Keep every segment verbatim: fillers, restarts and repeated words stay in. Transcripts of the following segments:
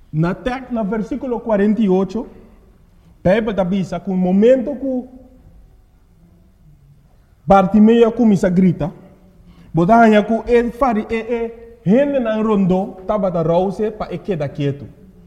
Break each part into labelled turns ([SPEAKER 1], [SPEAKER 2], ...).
[SPEAKER 1] Na tek, na versículo quarenta e oito, Bíblia avisa que no momento que Bartimeu começa a gritar, botanya que ele fari e e gente na rondo estava da rouse para ele quedar quieto.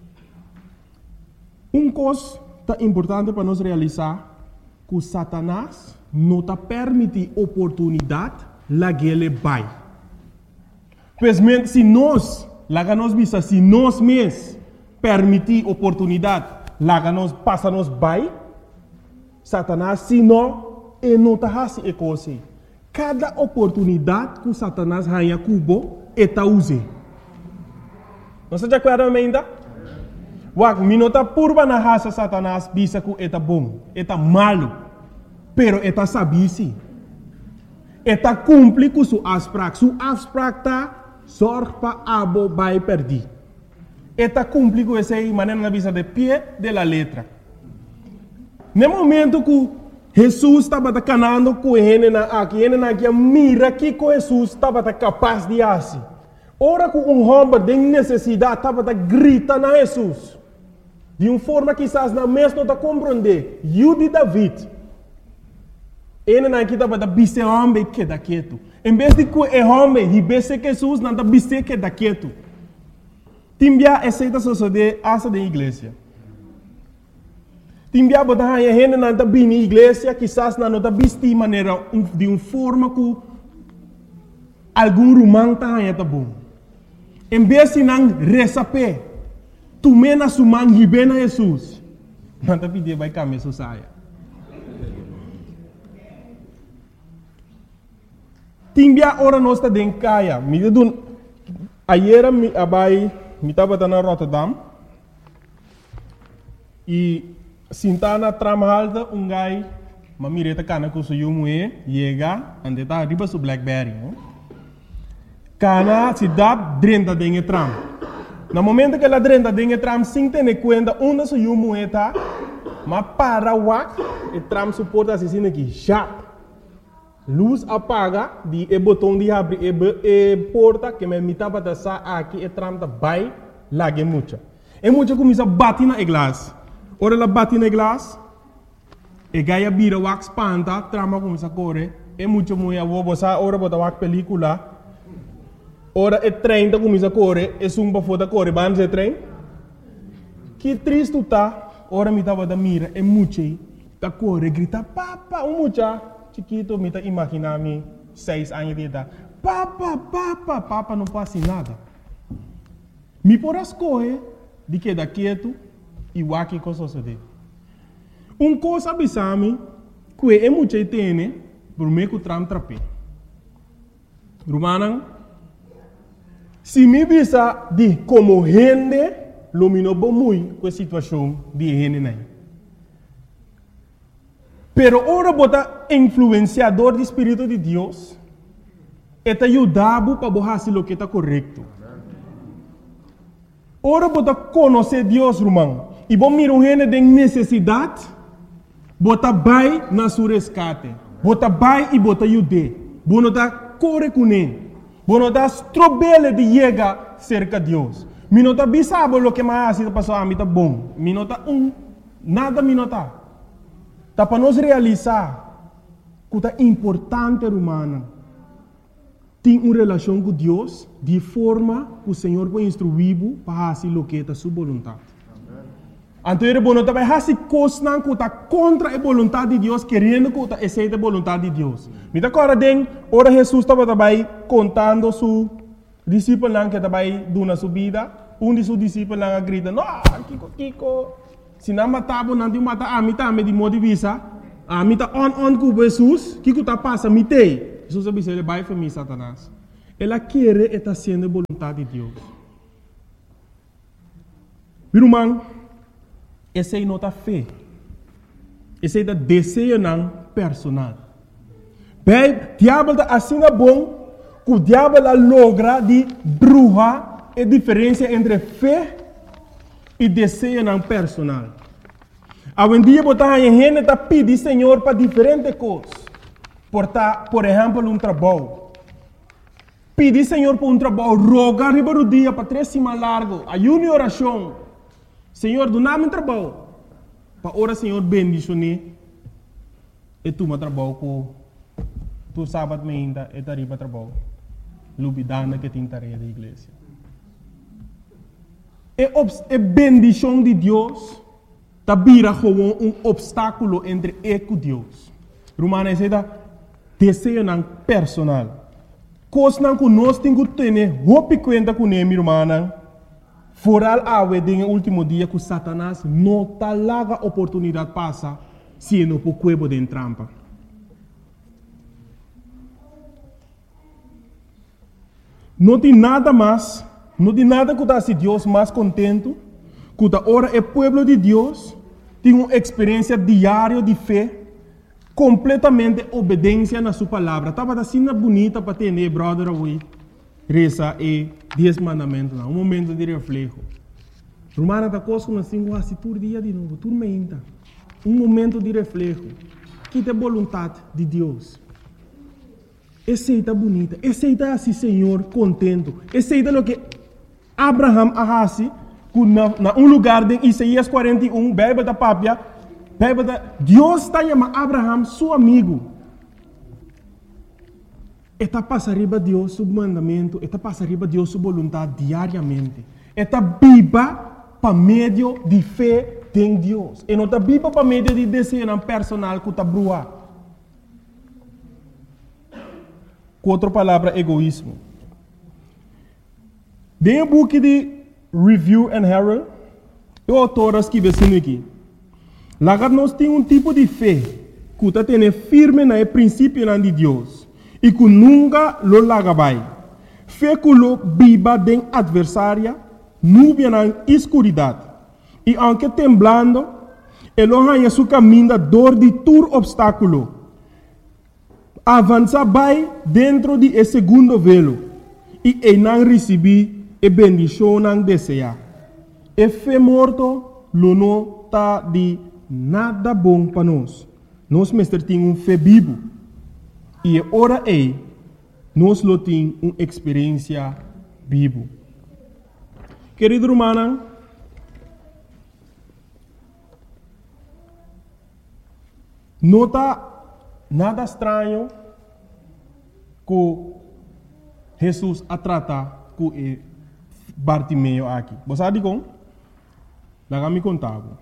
[SPEAKER 1] Um coisa tá importante para nós realizar que Satanás não está permitindo oportunidade lá que ele vai. Pois se nós, lá que nós visa, se nós mesmos permitir oportunidade, lá que nós passa nós vai, Satanás, se não, ele não está fazendo coisa. Cada oportunidade que Satanás ganha cubo, ele está usando. Não se acorda ainda? Wak, minota purba na raça Satanás bisa que ele está bom, ele está malo, pero ele está sabisi. Ele está cumpre com sua abstract, sua abstract está sorte para abo vai perder. Ele está cumpre com essa maneira na visa de pé de la letra. No momento que Jesus estava canando com ele aqui, ele aqui mira que Jesus estava capaz de fazer. Ora que um homem de necessidade estava gritando a Jesus. De uma forma que quizás não mesmo não compreender. Eu de David. Ele aqui estava da bise homem que da quieto. Em vez de que o homem ribesse Jesus, não da bise que da quieto. Timbia aceita suceder essa da igreja. Timbia botar a gente não da bem na igreja, quizás não da bise de maneira de uma forma que algum romano está bom. Em vez de não receber, tu mena sumang hibe na Jesus. Não está pedindo vai caminhar sua saia. Timbia ora nós está dentro caia. Me deu ayer me abai me estava na Rotterdam e sintana tramalda um gai mamireta cana com seu moe chega ande tá riba su Blackberry. Cana se dá dentro dentro tram. No momento que ela dentro dentro tram sem ter conta onde seu moe tá, mas para wak e tram suporta assim aqui já. Luz apaga, di e botão de abrir e, e porta que me mitava da sa aqui e tram da vai lage mucha. E mucha começa a bater na glass. Ora ela bate na glass, e gaia bira wax panta, trama começa a correr. E mucha mulher vou botar ora botar wax película. Ora e trem da começa a correr, e sumba foda correr, vamos e trem. Que triste tá, ora me tava da mira, e mucha tá correr, grita papa, um mucha. Chiquito, me está imaginando seis anos de idade. Papa, papa, papa, não passa nada. Me por as coisas de que da quieto e o aqui com suceder. Um coisa abisame que é muito tem por meio que tram trape. Romana, se me visa de como gente, lumino bom muito com a situação de gente nem. Pero ora bota influenciador do Espírito de Deus, eta ajudava para fazer o que está correto. Ora bota conhecer Deus, irmão, e bom mirar um gente de necessidade, bota vai na sua resgate, bota vai e bota ajude, bota da corre com ele, bota da strobele de chegar cerca de Deus. Minota bisabo o que mais está passando a mim tá bom, minota um, nada minota. Tá para nós realizar que é importante, humana, ter uma relação com Deus de forma que o Senhor vai instruir para fazer o que é a sua vontade. Então, ele vai fazer coisas que está contra a vontade de Deus, querendo que aceite a vontade de Deus. Me dá agora, ora Jesus estava também contando seu discípulo que estava dando sua vida. Um de seus discípulos grita, não, Kiko, Kiko. Se não matava, não tinha matar, a mim também de modo de visa, a mim está on on com Jesus, que que está passando, me tem. Jesus disse, ele vai para mim, Satanás. Ela quer e está sendo a vontade de Deus. Meu irmão, essa é a nota fé. Essa é a desejo não personal. Bem, o diabo está assim bom, que o diabo logra de bruxa a diferença entre fé e desejo não personal. Hoje em dia, botar a gente está pedindo Senhor para diferentes coisas. Por, por exemplo, um trabalho. Pedir Senhor para um trabalho, rogar riba do dia para três semanas largo, ayuno e oração. Senhor, do nome trabalho. Para ora, Senhor, bendicione. E tu me trabalho com tu sábado me ainda e tariba trabalho. Lubidana que tem tarefa da igreja. E a bendição de Deus tá vira como um obstáculo entre eu e Deus. Romana diz desejo não personal. Coisa que nós temos que ter roupa conta com ele, irmã. Foral awe no último dia que Satanás não tá larga oportunidade passa se não por cuebo de trampa. Não tem nada mais, não tem nada que se Deus mais contento, que ora o povo de Deus tem uma experiência diária de fé, completamente obediência na sua palavra. Estava assim bonita para ter, né, brother, away. Reza e dez mandamentos, um momento de reflexo. Romana da coisa que nós temos quase todo dia de novo, tudo ainda. Um momento de reflexo. Que tem vontade de Deus. Aceita bonita, aceita assim, Senhor, contento. Aceita o que Abraham arrasi, na, na um lugar de Isaías quarenta e um, bebe da papia, bebe da... Deus está chamando Abraham, seu amigo. Está passando riba Deus seu mandamento, está passando riba Deus sua vontade diariamente. Está viva para meio de fé em Deus. E não está viva para meio de desejo personal que está brua. Com outra palavra, egoísmo. Dentro do book de Review and Herald, o autor escreve assim aqui. Lá nós temos um tipo de fé que está tendo firme no princípio de Deus. E que nunca lo lagabai. Fé que lo viva den adversária, nuvem na escuridade. E aunque temblando, ele arranha seu caminho dor de todo obstáculo. Avança vai dentro de esse segundo velo. E ele não recebe a bendição não deseja. E fé morto, lo não está de nada bom para nós. Nós mestre tem um fé vivo. E ora é, nós lo temos uma experiência viva. Querido irmão, não está nada estranho que Jesus a tratar com o Bartimeu aqui. Você sabe como? Lá me contava.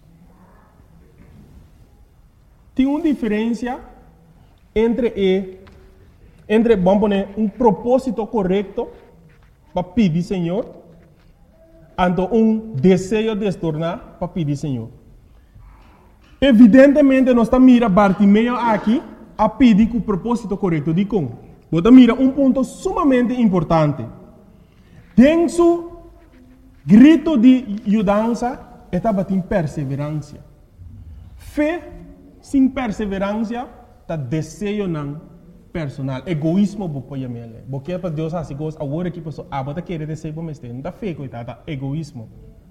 [SPEAKER 1] Tem uma diferença entre e, entre, vamos poner, um propósito correto para pedir Senhor, e um desejo de se tornar para pedir Senhor. Evidentemente, nós estamos mirando Bartimeu aqui a pedir com o propósito correto. De como? Você mira um ponto sumamente importante. Tem su grito de ajudança, estava em perseverança. Fé sem perseverança, está desejo não personal. Egoísmo, vou pôr ele. Porque para Deus assim, gosta, agora que pessoa, ah, você quer desejo, mas não está fé, coitada, egoísmo.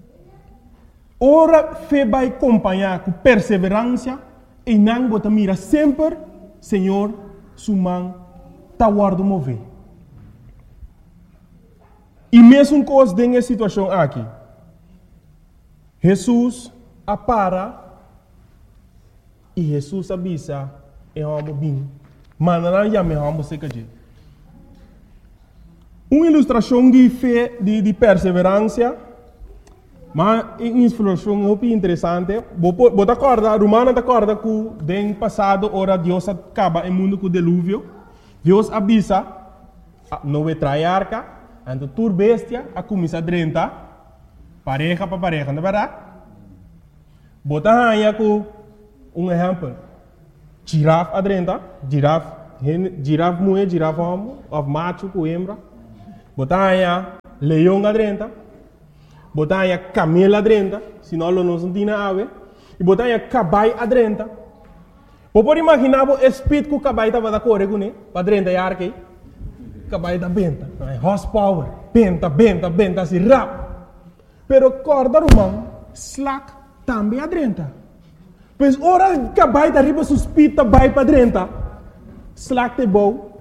[SPEAKER 1] Ora, fé vai acompanhar com perseverança e não você mira sempre, Senhor, sua mão está guardando mover. E mesmo coisa dessa situação aqui, Jesus apara e Jesus avisa e vamos bem. Mas não já me vamos ser que uma ilustração de fé, de, de perseverança, mas uma ilustração muito interessante. Você acorda, Romana acorda que no passado, ora Deus acaba o mundo com o dilúvio. Deus avisa, não vai trair arca, então tur bestia, a começar a drenta, pareja para pareja, não é verdade? Você aí com um exemplo. Girafa adrenta, girafa, girafa mulher, girafa homem, of macho com hembra. Botar aí leão adrenta, botar aí camelo adrenta, senão não se tem ave. E botar aí caballo adrenta. Pode imaginar o espírito que o caballo estava da correr com ele, para adrenta e arque. Caballo da benta, horsepower, benta, benta, benta, assim rápido. Pero corda romano, slack também adrenta. Pois ora que vai da riba suspita vai para dentro. Slack te bom.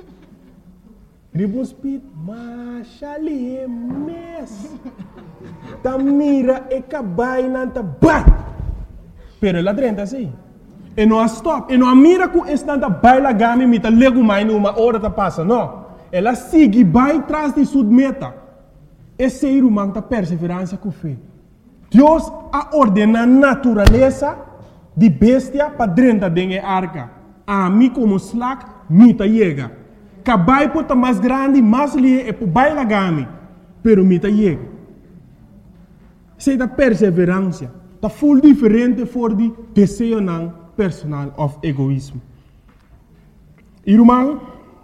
[SPEAKER 1] Riba suspita, mas ali é mes. ta mira e cabai nanta bai. Pero ela drenta assim. E não stop. E não mira com esse nanta bai la gami mi ta lego mai numa hora ta passa. Não. Ela sigue bai tras de sua meta. Esse ser humano ta perseverança com fé. Deus a ordena a natureza de bestia para drenta dengue arca. A mim como slack, mi ta chega. Cabai pota mais grande, mais lie e por bai la gami. Pero mi ta chega. Sei da perseverança. Ta full diferente for de desejo não personal of egoísmo. Irmão,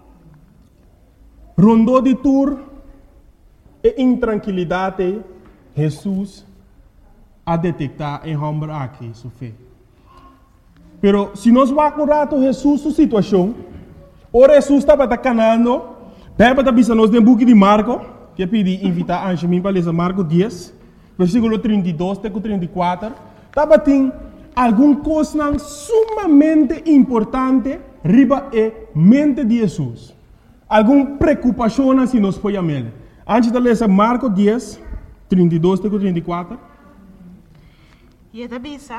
[SPEAKER 1] rondou de tour e intranquilidade, Jesus a detectar em homem aqui sua fé. Pero se nós vamos rato Jesus sua situação, o Jesus estava canando, pega para bisa nós no book de Marco, que pedi invitar a Anjemim para ler Marco dez, versículo trinta e dois até trinta e quatro, estava tem algum coisa sumamente importante riba e mente de Jesus. Alguma preocupação se nós foi a ele. Antes de ler Marco dez, trinta e dois até trinta e quatro.
[SPEAKER 2] E esta bisa.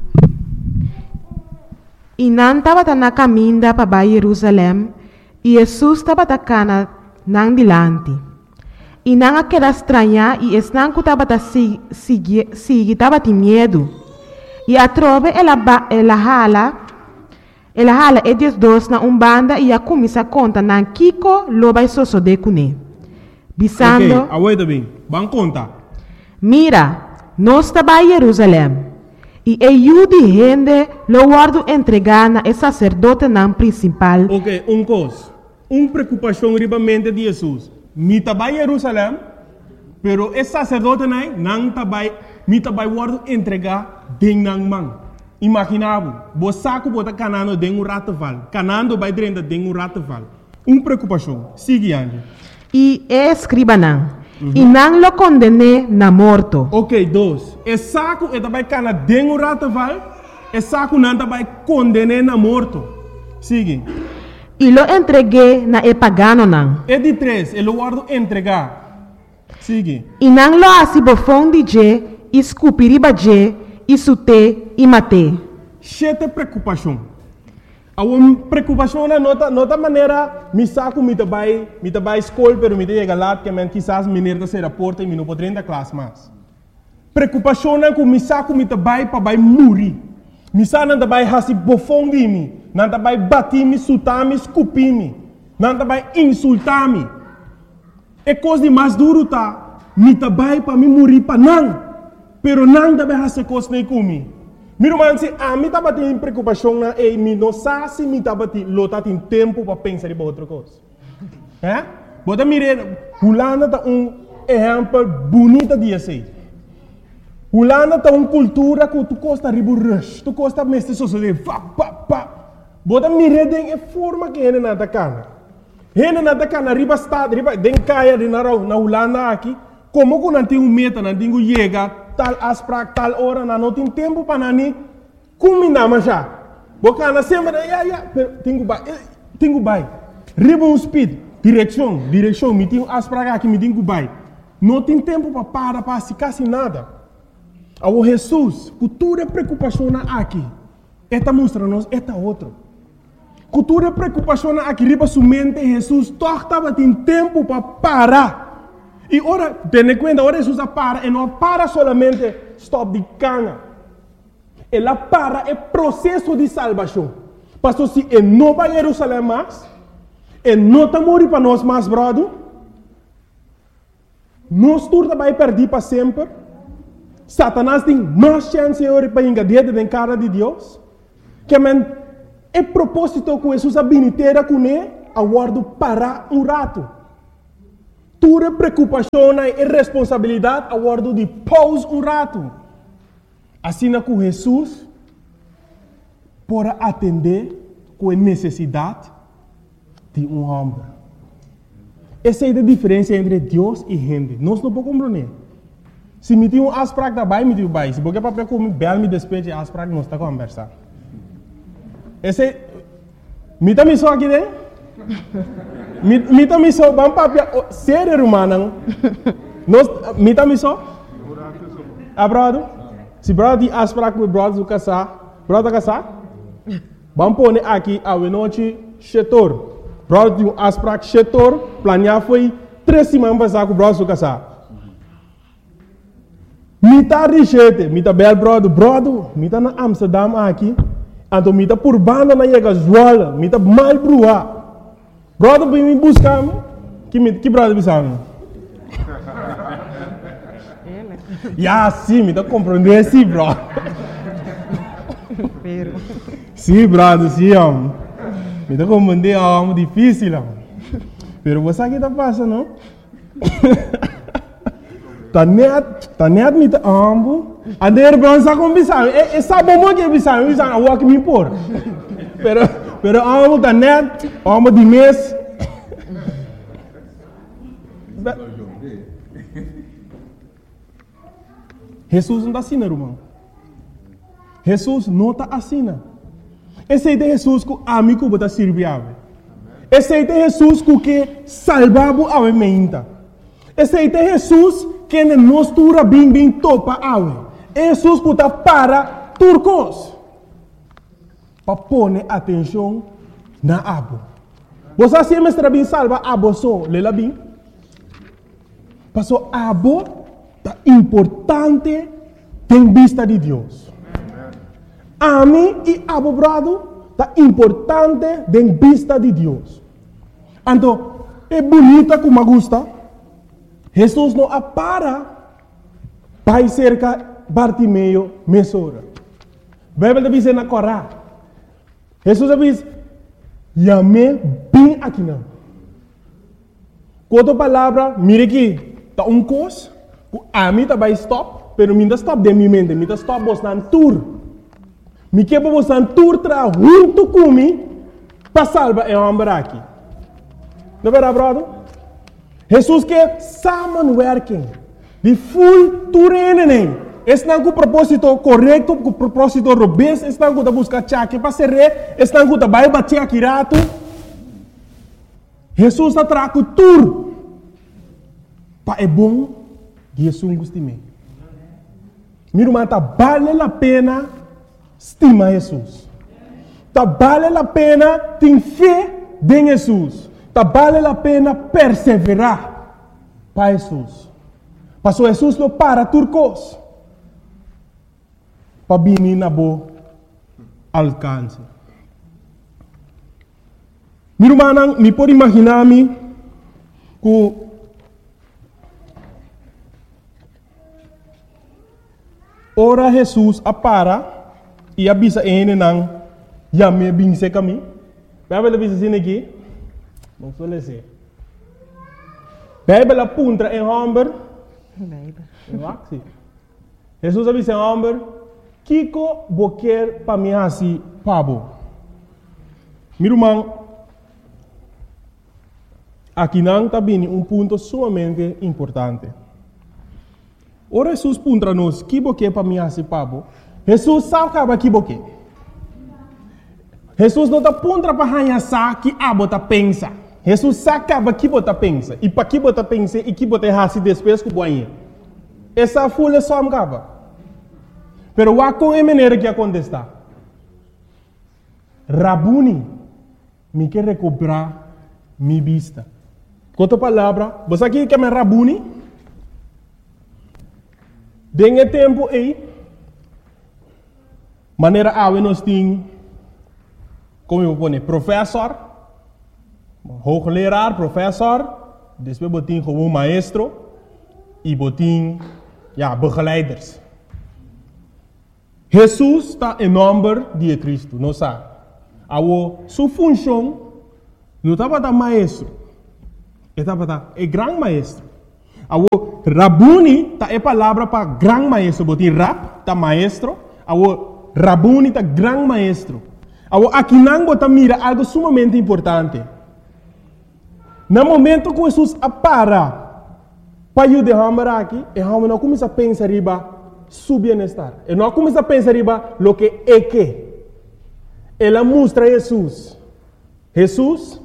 [SPEAKER 2] E não estava na caminho para Jerusalém, e Jesus estava na não dilante. E não aquela estranha, e esse não estava seguir, estava de medo. E a trove ela ela hala, ela hala e dias dois na umbanda e a começa a conta na Kiko loba e soso de cune. Bisando.
[SPEAKER 1] Ok, aguenta bem, vamos contar.
[SPEAKER 2] Mira, nós estava em Jerusalém. E eu de gente lo guardo entregar na sacerdote não principal.
[SPEAKER 1] Ok, um coisa, uma preocupação riba mente de Jesus. Mi estava em Jerusalém, pero esse sacerdote não não estava, mi estava guardo entregar den nang man. Imaginava, você saco bota canando den um rataval, canando vai dentro den um rataval. Uma preocupação. Sigue Anjo.
[SPEAKER 2] E escriba não. Uhum. E não lo condené na morto.
[SPEAKER 1] Ok, dois. E saco e também cana den um rataval, e saco não também condené na morto. Sigue.
[SPEAKER 2] E lo entreguei na e pagano não.
[SPEAKER 1] E de três, ele guardo entregar. Sigue.
[SPEAKER 2] E não lo assim bofão de je, escupiriba je, e sute e matei.
[SPEAKER 1] Chete preocupação. A uma preocupação na nota, nota maneira, me saco me trabalho, me trabalho escola, pero me chega lá que men quizás me nerda ser a porta e me não poderia da classe mais. Preocupação na que me saco me trabalho para vai morrer. Me saco não trabalho hasi bofão de mim, não trabalho bater me, sutar me, escupir me, não trabalho insultar me. É coisa de mais duro tá, me trabalho para me morrer para não, pero não trabalho hasi coisa nem comigo. Meu irmão, se a mim estava tendo preocupação na e me não sabe se me estava tendo lotar tem tempo para pensar em outra coisa. É? Bota mire, Holanda tá um exemplo bonito de assim. Holanda tá uma cultura que tu gosta de rush, tu gosta mesmo de só de pa pa pa. Bota mire den é forma que ele nada cana. Ele nada cana riba está, riba den caia de na na Holanda aqui, como que não tem um meta, não tem um chega tal asprak tal hora na não tem tempo para nani combinar mas já boca na semana ya ya tenho vai tenho vai riba um speed direção direção me tenho asprak aqui me tenho vai não tem tempo para parar para se quase nada ao Jesus cultura preocupação aqui esta mostra nos esta outro cultura preocupação aqui riba sua mente Jesus torta tem tempo para parar. E ora, tendo conta, ora Jesus para, e não para solamente stop de cana. Ela para é processo de salvação. Pastor, se ele não vai a Jerusalém mais, ele não está morrendo para nós mais, brother, nós todos vai perder para sempre. Satanás tem mais chance para engadir dentro da cara de Deus. Que man, é propósito que Jesus abiniteira com ele, aguardo parar um rato. Tua preocupação e responsabilidade a guardo de pause um rato. Assim que Jesus pode atender com a necessidade de um homem. Essa é a diferença entre Deus e gente. Nós não podemos compreender. Se me tem um asprak da bai, me tem um bai. Se porque papel como bel me despeje asprak, nós está conversando. Esse me tá me só aqui né? Me tá me só, vamos papel ser humano. Nós me tá me só? Ah, brother? Se brother tem afspraak met brother do casar, brother casar? Vamos pôr aqui a noite setor. Brother tem afspraak setor, planear foi três semanas passar com o brother do casar. Mita richete, mita bel brother, brother, mita na Amsterdam aqui, então mita por banda na chega Zwolle, mita mal brua. Brother vem me buscar, que que brother bisamo? Ya, sim, me dá compreender, sim, bro. Sim, brother, sim, homem. Me dá compreender, é algo difícil, homem. Pero você aqui tá passando, não? Tá net, tá net, me tá ambo. A der bronza com bisão. É sabe como que é bisão? Bisão, a walk me por. Pero, pero ambo tá net, ambo de mês. Jesus não está assim, irmão. Jesus não está assim. Esse é Jesus que a mim que está servindo. Esse é Jesus que salvava a mente. Esse é Jesus que nos tura bem bem topa a Jesus que está para turcos. Para pôr atenção na abo. Você se mestra bem salva abo só, lela bem. Passou abo tá importante tem vista de Deus. A mim e abo brado tá importante tem vista de Deus. Então, é bonita como gosta. Jesus não apara para cerca Bartimeu mesora. Bíblia diz na Corá. Jesus diz, "Yame bem aqui não." Quanto palavra, mire aqui, tá um cos. A mim tá vai stop, pero minha stop de minha mente, minha stop bostan tour. Me que bostan tour tra junto comigo para salvar é homem aqui. Não é verdade? Jesus que samenwerking, de full toerening. Estão com o propósito correto, com o propósito robusto, estão com a busca chaque para ser rei, estão com a vai bater aqui rato. Jesus está trago tour. Pa é bom. Jesus gosta de mim. Meu irmão, tá vale a pena estimar Jesus. Tá vale a pena ter fé em Jesus. Tá vale a pena perseverar para Jesus. Passou Jesus não para turcos. Para vir na boa alcance. Meu irmão, me pode imaginar-me que ora Jesus apara e avisa ele não já me binse caminho. Bíblia avisa assim aqui. Não sou lese. Bíblia apunta em Humber. Bíblia. Jesus avisa em Humber. Kiko boquer para mim assim pabo. Meu irmão, aqui não está bem um ponto sumamente importante. Ora Jesus puntra nos que boquer para mim assim pabo. Jesus sabe que boquer. Jesus não está puntra para ranhar que a bota pensa. Jesus sabe que bota pensa. E para que bota pensa e que bota assim depois que boinha. Essa folha só me acaba. Pero o com é maneira que acontece. Rabuni, me quer recuperar minha vista. Com outra palavra, você aqui quer me Rabuni? Dengue tempo aí, maneira a nós tem, como eu vou dizer, professor, hoogleraar, professor, depois botin gewoon maestro e botin, ja, begeleiders. Jesus está em nome de Cristo, não sabe? A sua função não estava da maestro, estava da é grande maestro. A Rabuni tá é palavra para grande maestro, botin rap tá maestro, a Rabuni tá grande maestro. A aqui não bota mira algo sumamente importante. No momento que Jesus apara para eu derramar aqui, e eu não começa a pensar riba su bienestar. E não começa a pensar riba lo que é que. Ela mostra Jesus. Jesus,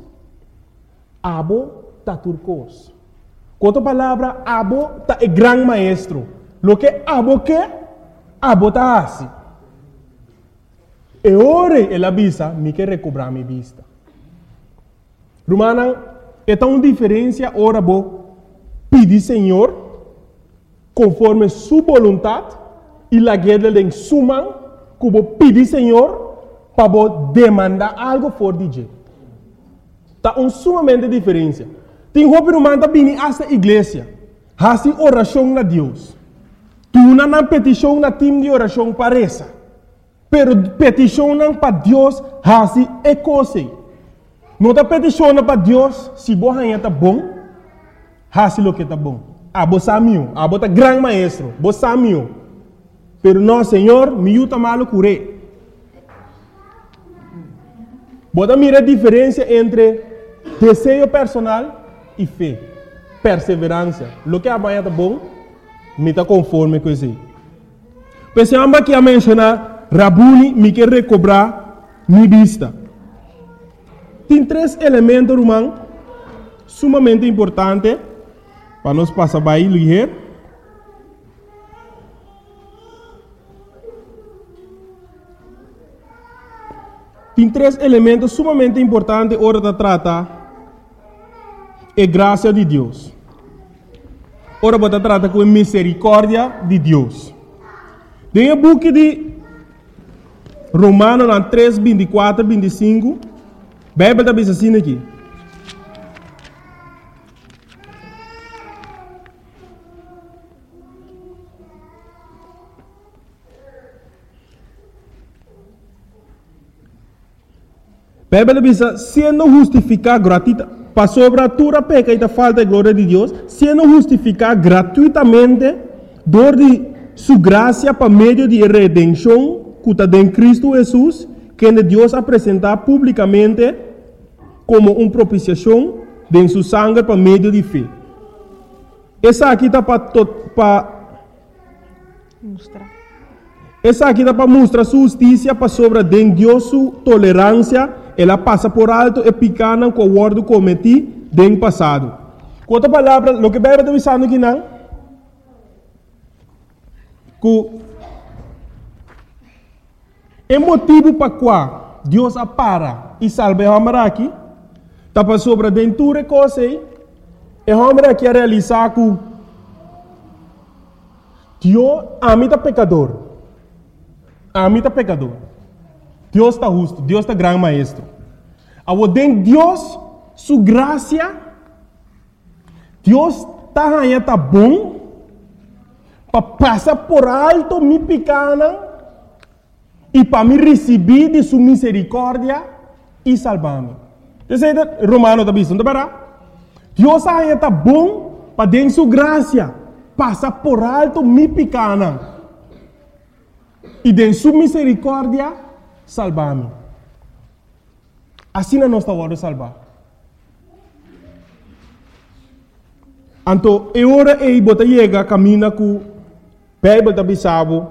[SPEAKER 1] abo tá turcos. Com outra palavra, abo tá é grande maestro. Lo que abo que, abo ta assim. E ora ela visa, me quer recobrar minha vista. Romana, é tão diferença ora bo pedir Senhor conforme sua vontade e la guerra de suma que bo pedir Senhor para bo demandar algo for de jeito. Tá um sumamente diferença. Tem roupa romana bini essa igreja, hasi oração na Deus. Tu não na petição na time de oração parece, pero petição não para Deus hasi é coisa. Não tá petição para Deus se boa tá bom, hasi lo que tá bom. Ah, bo samio, ah, bo tá grande maestro, bo samio. Pero não, Senhor, me yuta malo cure. Bota mira a diferença entre desejo personal e fé, perseverança. Lo que amanhã tá bom, me tá conforme com isso. Pensamos que a mencionar, Rabuni me quer recobrar minha vista. Tem três elementos, irmão, sumamente importantes para nós passar by ligeiro. Tem três elementos sumamente importantes hora de tratar a graça de Deus. Ora, vou tratar com a misericórdia de Deus. Tem o book de Romanos três, vinte e quatro, vinte e cinco. A Bíblia está dizendo assim aqui. A Bíblia diz, sendo justificado gratuitamente, para sobre a tua peca e da falta de glória de Deus, sendo justificado gratuitamente, dor de sua graça para meio de redenção, que está em Cristo Jesus, que Deus apresentar publicamente como uma propiciação de sua sangue para meio de fé. Essa aqui está para mostrar. Essa aqui está para mostrar sua justiça para sobre de Deus sua tolerância. Ela passa por alto e picana com o guardo cometi no passado. Com outra palavra, o que a Bíblia está dizendo aqui não? Que é motivo para qual Deus apara e salva o homem aqui, está para sobre a dentura coisa e o homem aqui a realizar que Deus ama o pecador. Ama o pecador. Deus está justo, Deus está grande maestro. Ao den Deus, sua graça, Deus está ganhando tá bom, para passar por alto me picana e para me receber de sua misericórdia e salvar-me. Você Romano está dizendo, não é? Deus está ganhando tá bom, para den sua graça, passar por alto me picana e de sua misericórdia salvar-me. Assim nós estamos a salvar. Então, é hora de botar chega caminha com a Bíblia da Bissau.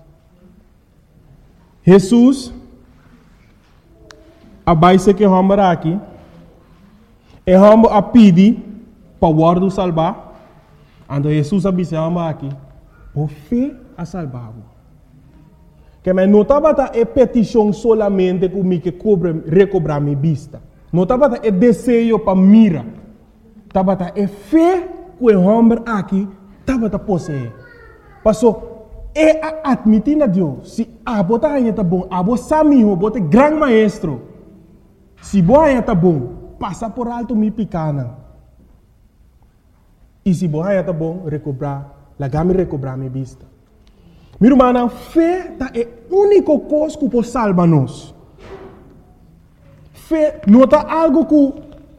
[SPEAKER 1] Jesus, a base que vamos aqui, é vamos a pedir para o guarda salvar. Então, Jesus a Bissau aqui, por fé a salvar. Que mas não estava a petição solamente comigo que recobrar minha vista. Não estava a desejo para mira. Estava a fé que o homem aqui estava a possuir. Passou, é admitir a Deus. Se a bota aí está bom, a bota samiho, bota grande maestro. Se boa aí está bom, passa por alto me picana. E se boa aí está bom, recobrar, lagame recobrar minha vista. Minha irmã, fé é a única coisa que pode salvar-nos. Fé não é algo que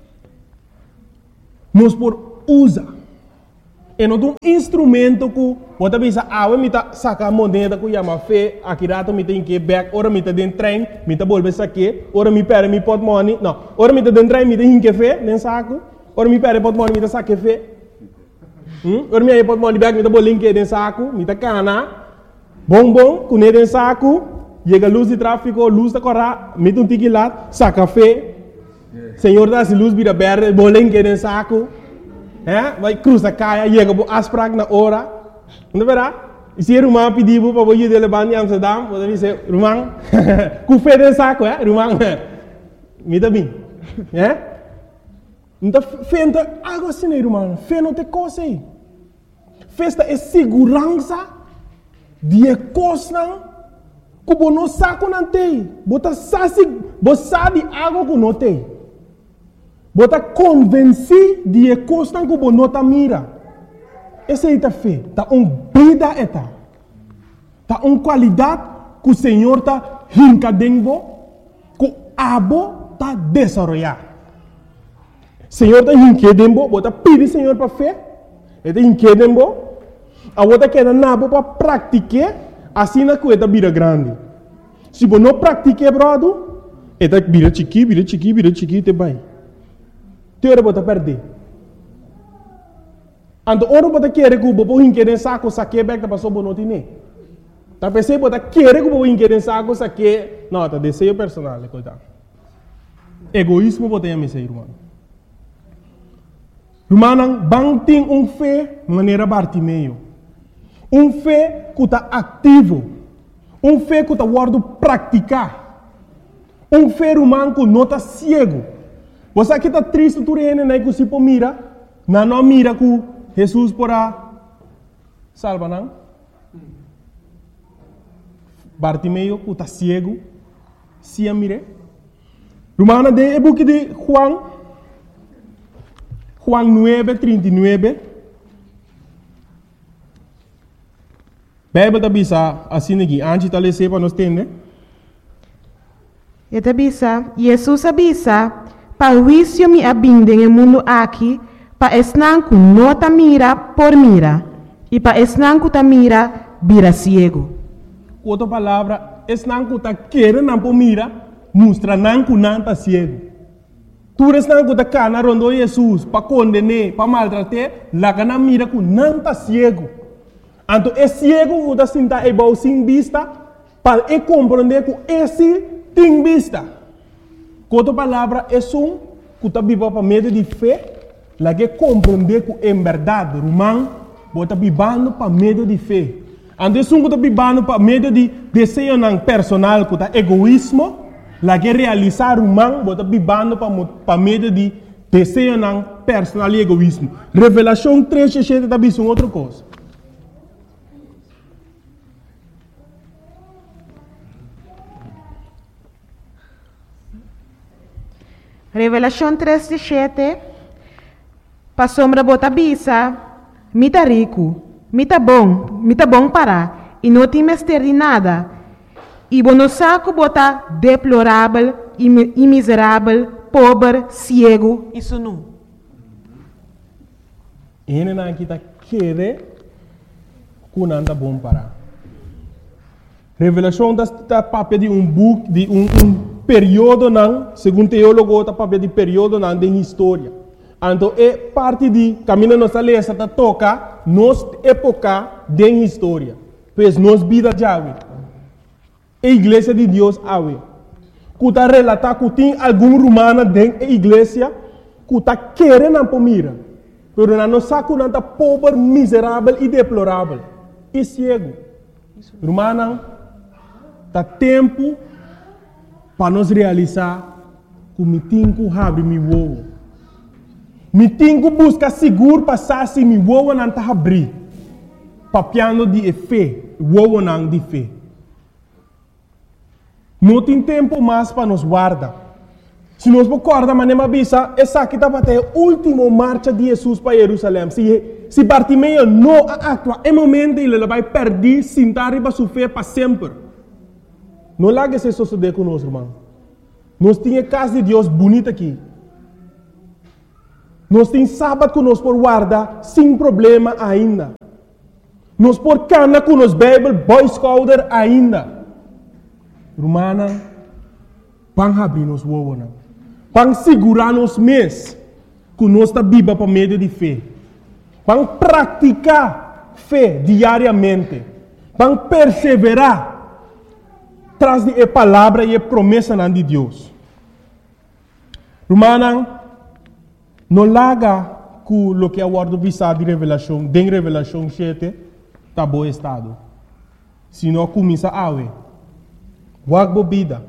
[SPEAKER 1] nós podemos usar. É um instrumento que pode pensar, ah, eu vou sacar a moneda que chama fé, aqui rato eu tenho que ir back, ora eu estou dentro do trem, eu vou voltar aqui, ora eu pego meu portmoney, não, ora eu estou dentro do trem, eu tenho que ir fé, dentro do saco, ora eu pego o portmoney, eu saco fé, ora eu pego o portmoney back, eu vou link dentro do saco, eu vou cana. Bom, bom, com ele em saco, chega a luz de tráfego, luz da corra, mete um tique lá, saca café, Senhor dá se luz vira verde, bolen que em saco, é, vai cruza caia, chega a asprag na hora, Não verá? E se Rumang pediu para você de levar em Amsterdam, você diz, Rumang, com fé de saco, é? Rumang, me dá bem. É? Então, fé não é algo assim, Rumang. Fé não tem coisa aí. Fé é segurança de coisa que você não sabe não tem. Você sabe algo que não tem. Você está convencido de coisa que você não está mira. Essa é a fé. Está uma vida. Está uma qualidade que o Senhor está rincadendo, que o abo está desenvolvendo. O Senhor está rincadendo, você pede o Senhor para fé. Ele está rincadendo, a você quer nabo para praticar. Assim na coisa vira grande. Se você não pratica, brother, é vira chiqui, vira chiqui, vira chiqui, te vai. Te ora você perder. Então, ora você quer que você inquire saco, saque back da pessoa bonita nem. Tá pensando você quer que você inquire saco, saque, não, tá desejo personal, coitado. Egoísmo você tem a missão, irmão. Irmão, bang tem um fé maneira Bartimeu. Um fé que está ativo. Um fé que está guardando praticar. Um fé humano que não está cego. Você aqui está triste, tu rene, né, que você mira. Não, não mira que Jesus porá salva, não? Bartimeu que está cego. Se a mire. Romana de book de Juan. Juan nueve, trinta y nueve. Bíblia está bisa assim aqui, antes de ler para nós entender.
[SPEAKER 2] Eta bisa, Jesus avisa, para o juízo me abinde no mundo aqui, para esnan que não ta mira por mira, e para esnan que ta mira, vira ciego.
[SPEAKER 1] Outra palavra, esnan que ta quer não por mira, mostra não que não ta ciego. Tu esnan que ta cana rondo Jesus, para condenar, para maltratar, lá que não mira que não ta ciego. Então, é cego que está sentado e sem vista, para compreender que esse tem vista. Com outra palavra, é um que está vivendo para meio de fé, lá que compreender que é verdade, Romão, está vivendo para meio de fé. Então, é um que está vivendo para meio de desejo personal, que está egoísmo, lá que realizar Romão, está vivendo para meio de desejo personal e egoísmo. Revelação três, está vivendo outra coisa.
[SPEAKER 2] Revelação três, sete. Pa sombra bota bisa, mita rico, mita bom, mita bom para, e não tem mestre de nada. E bono saco bota deplorável, e miserável, pobre, cego, isso não.
[SPEAKER 1] Ele não está querendo que não está bom para. Revelação está papel de um book, de um, um período, não, segundo teólogo, está papel de período não, de história. Então, é parte de caminho nossa lesa está toca nos época de história. Pois nos vida de ave. A igreja de Deus ave. Que está relatar que tem algum romano dentro da igreja que está querendo para mira. Mas não sabe que está pobre, miserável e deplorável. E cego. Romano, está tempo para nós realizar que me tenho que abrir meu ovo. Me tenho que buscar seguro para passar se meu ovo não está abrir. Papiando de fé, ovo não de fé. Não tem tempo mais para nos guardar. Se nós recordamos, mas não avisa, essa aqui está para ter a última marcha de Jesus para Jerusalém. Se, se Bartimeu não atua, é momento ele vai perder, sentar e vai sofrer para sempre. Não largue esse suceder conosco, irmão. Nós temos a casa de Deus bonita aqui. Nós temos sábado que nós por guardar sem problema ainda. Nós por cana com nos Bible, Boy Scouter ainda. Romana, vão abrir nos ovos. Vão segurar nos mês que nós está viva para meio de fé. Vão praticar fé diariamente. Vão perseverar traz de a palavra e a promessa de Deus. Romana, não larga com o que é o word visado de revelação, de revelação sete, tá bom estado. Se não começa a ver, wak bebida,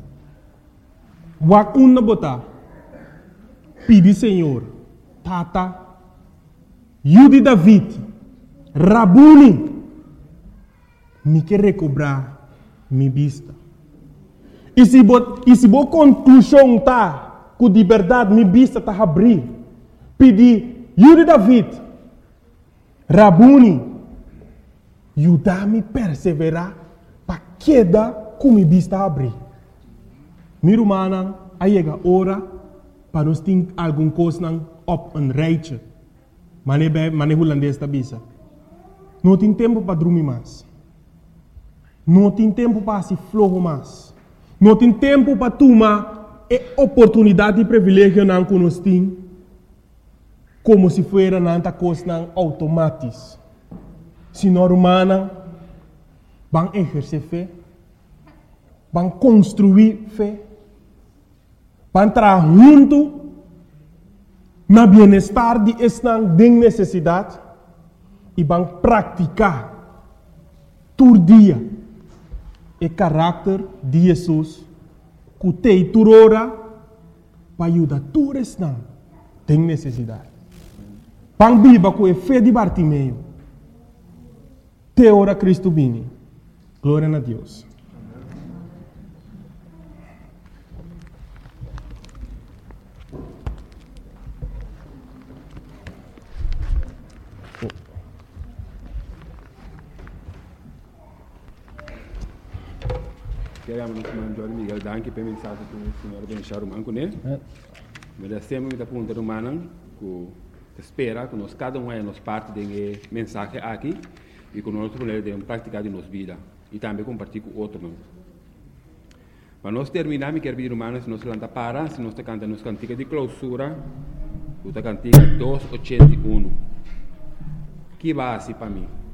[SPEAKER 1] wak uma botar, pedi Senhor, tata, Yudi David, Rabuni, me quer recobrar minha vista. E se bo, e se bo conclusão tá, com de verdade minha vista tá abrir, pedi Yudi David, Rabuni, ajudar-me a perseverar para queda com minha vista abrir. Meu irmão, aí chega a hora para nós ter alguma coisa op een rijtje. Maar nee, maar nee, holandês está bisa. Não tem tempo para dormir mais. Não tem tempo para se flojo mais. Não tem tempo para tomar a oportunidade e privilégio não que nós temos, como se fosse nanta coisa automática. Se nós humanos vão exercer fé, vão construir fé, vão trabalhar junto na bem-estar de esta necessidade e vão praticar todo dia o caráter de Jesus que tem toda hora para ajudar todos os que têm necessidade. Vão viver com a fé de Bartimeu. Te ora Cristo vini. Glória a Deus.
[SPEAKER 3] Queremos nos mandar Miguel Danke para mensagem que o Senhor abençoe o manco, né? Merecemos muita pergunta humana que espera que nós cada um é nos parte de mensagem aqui e que nós podemos praticar em nossa vida e também compartilhar com outros. Para nós terminar, me quero pedir humanos, se nós lanta para, se nós cantamos nos cantiga de clausura, o cantiga duzentos e oitenta e um. Que base para mim?